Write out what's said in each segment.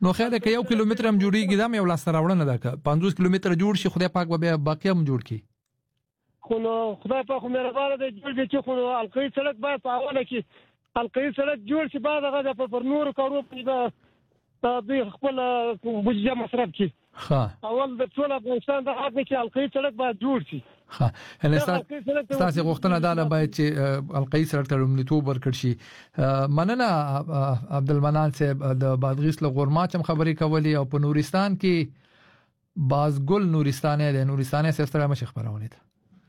نو خیر که 1 کیلومتر هم جوړیږي دا مې یو لاس راوړنه ده که 50 کیلومتر جوړ شي خدای پاک به باقي هم جوړ کړي. خو نو خدای پاک مهربانه دی جوړ دي چې خو القوي سړک باید په اوله کې القوي سړک جوړ شي بعد هغه د پر نور کارو په دوی خپل بودیجه مصرف کړي. اول د ټول افغانستان د حق کې القوي سړک باید جوړ شي. هله تاسو غوښتنه ده باید چې القوي سړک ته لومړیتوب ورکړ شي. مننه عبدالمنان صاحب د بادغیس له غورماچ هم خبرې کولې او په نورستان کې بازګل نورستاني د نورستاني سره مشي خبرونه ده.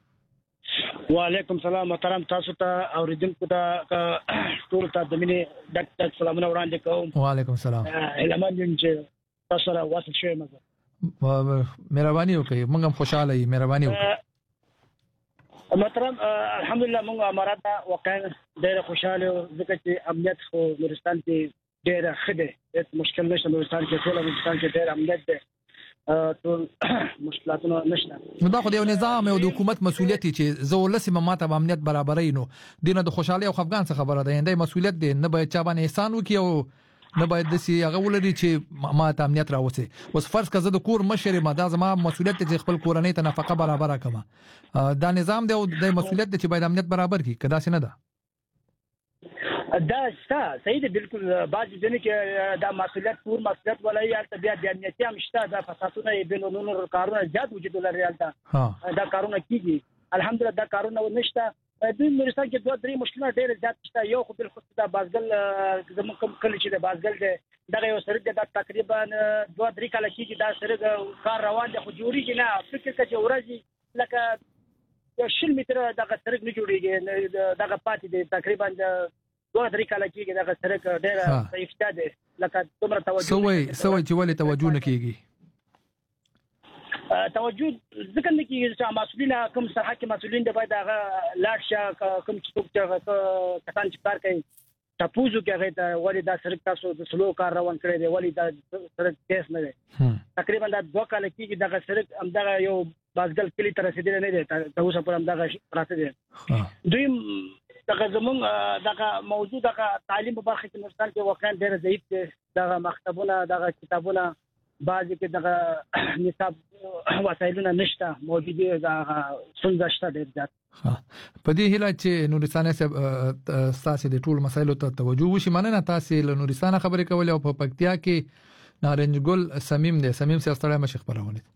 وعلیکم سلام محترم تاسو ته اوریدونکو ته ټول ته د مینې ډک سلامونه وړاندې کوم. وعلیکم السلام. علمان چې تاسو سره واسط شوم مهرباني وکړئ موږ هم خوشاله یو مهرباني وکړئ. محترم الحمدلله موږ امارات واقعا ډېر خوشاله ځکه چې امنیت خو نورستان کې ډېر ښه دی هیڅ مشکل نشته نورستان کې ټول نورستان کې ډېر امنیت دی ټول مشکلاتونه نشته. نو دا خو د نظام او د حکومت مسولیت چې زولسه ماته امنیت برابرې نو دینه د خوشاله او خفقان څخه خبره ده انده مسولیت دی نه باید چا باندې احسان وکي او نه باید د سی هغه ولري چې ماته امنیت راوځي. اوس فرض کزه د کور مشر ما دا زما مسولیت چې خپل کورنۍ ته نفقه برابر کړم دا نظام دی او د مسولیت چې باید امنیت برابر کړي کدا څه نه ده. دا صحیح دی بالکل بعض ځینې کې دا مسولیت پور مسولیت ولای یا بیا د امنیت هم شته دا فساتونه بل نور کارونه زیات وجود لري دا کارونه کیږي الحمدلله دا کارونه نشته. د نورستان کې 2-3 مشکلات ډېر زیات شته. یو خو بل خصوص دا بازګل زموږ کوم کلی چې د بازګل دی دا یو سړک دا تقریبا 2-3 کال کېږي دا سړک کار روان دی خو جوړیږي نه فکر کوي ورځي لکه 100 متره دا سړک نه جوړیږي دا پاتې دی تقریبا 2-3 کال کېږي دا سړک ډېر ضعیف دی لکه څومره توجه سوي چې ولې توجه نه کیږي توجه ځکه نه کیږي چې مسؤلین کوم سرحد مسؤلین د باید هغه لاړ شه کوم څوک چې کسان چې کار کوي تاسو کې هغه ته ولې دا سړک تاسو د سلو کار روان کړی دی ولې دا سړک کیس نه دی تقریبا دا 2 کال کېږي دا سړک همدغه یو بازګل کلی تر رسیدل نه دی تاسو په همدغه راته دی دوی دغه زمونږ دغه موجود دغه تعلیم په برخه کې نورستان کې واقعا ډېر ضعیف دی دغه مکتبونه دغه کتابونه بعضی کې دغه نصاب وسایلونه نشته موجود دي دغه څنګه شته ډېر زیات. په دې هیله چې نورستان تاسو د ټول مسایلو ته توجه وشي مننه تاسو له نورستان خبرې کولې او په پکتیا کې نارنج ګل سمیم دی سمیم سره ستړی مشخ خبرونه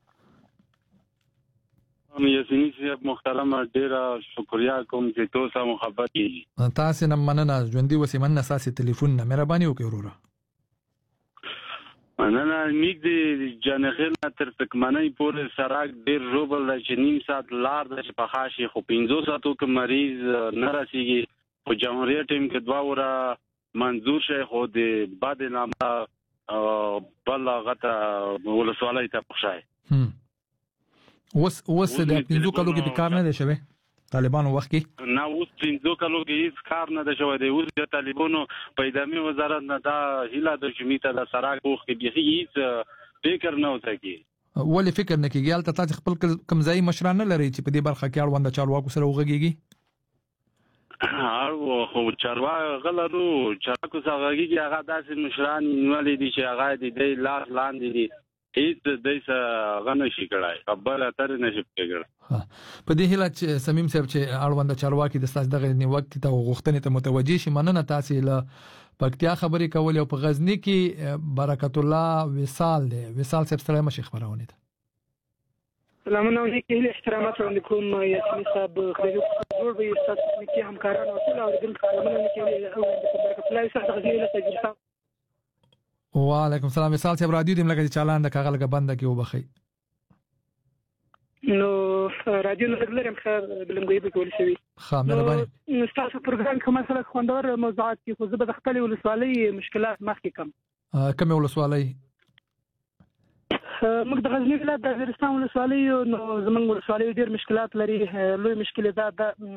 یاسینی صاحب محترم ډیر شکریا کوم چې تاسو محبت کیږي تاسو نن مننه ژوندۍ وسی مننه تاسو ټلیفون نه مهرباني وکړئ وروره مننه نږدې جنخیل تر تکمنۍ پورې سراک ډیر روبل چې نیم ساعت لار د شپخاشي خو 500 ساتو کې مریض نه رسیږي په جمهوریت ټیم کې 2 وره منظور شي خو د بعد نامه بلغه ولسوالۍ ته پخشای اوس د 5 کالو کې کار نه دی شوی طالبانو وخت کې نه اوس 5 کالو کې هیڅ کار نه دی شوی دی اوس د طالبانو پیدامي وزارت نه دا هیله د جمیته د سراک وخت کې به هیڅ فکر نه وته کی ولې فکر نه کیږي البته تاسو خپل کمزای مشران نه لري چې په دې برخه کې اړوند چارواکو سره وغږیږي خو چارواکو غلرو چارواکو سره وغږیږي هغه داسې مشران نیولې دي چې هغه د لار لاندې دي هیڅ دیسه غنه شي کړای خبر اتر نشي کېږي په دې هیله چې سمیم صاحب چې اړوند چارواکي د تاسو دغه نیوکت ته غوښتنې ته متوجي شي مننه تاسو له پکتیا خبرې کولې او په غزنی کې برکت الله وصال دی وصال صاحب سره مشي خبرونه ده سلامونه علیکم احترامات علیکم یاسین صاحب خیرو جوړ به تاسو کې همکارانو ټول او د خبرونه کې او د برکت الله سره غږی له تجربه وعلیکم السلام وصال صاحب رادیو دې ملګری چالان د کاغل غبنده کې وبخي نو رادیو نګلرم خیر بلنګوي به کول شي ښه مهرباني تاسو پروګرام کوم سره خوندور موضوعات کې خو زه به خپل ولسوالۍ مشکلات مخکې کوم ولسوالۍ موږ د غزنی ولایت د وزیرستان ولسوالۍ نو زموږ ولسوالۍ ډېر مشکلات لري لوی مشکل دا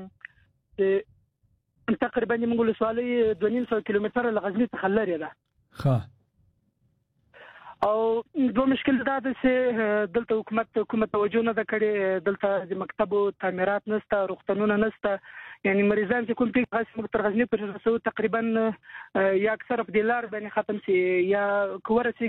تقریبا موږ ولسوالۍ 200 کیلومتره له غزنی څخه لري ده ښه او دوه مشکل دا ده چې دلته حکومت کومه توجه نه کړې دلته د مکتبو تعمیرات نشته روغتونونه نشته یعنی مریضان چې کوم پیښه تر غزنی پر رسو تقریبا یا اکثر په دلار باندې ختم سي یا کورسي